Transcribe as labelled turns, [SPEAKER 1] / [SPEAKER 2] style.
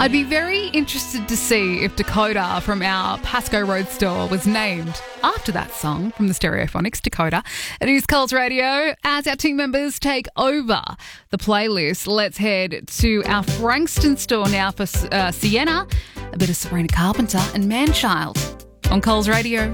[SPEAKER 1] I'd be very interested to see if Dakota from our Pasco Road store was named after that song from the Stereophonics, Dakota. It is Coles Radio. As our team members take over the playlist, let's head to our Frankston store now for Sienna, a bit of Sabrina Carpenter and Manchild on Coles Radio.